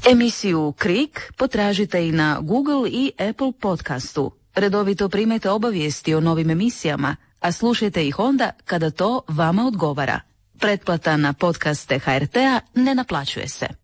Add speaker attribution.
Speaker 1: Emisiju Krik potražite i na Google i Apple podcastu. Redovito primete obavijesti o novim emisijama, a slušajte ih onda kada to vama odgovara. Pretplata na podcaste HRT-a ne naplaćuje se.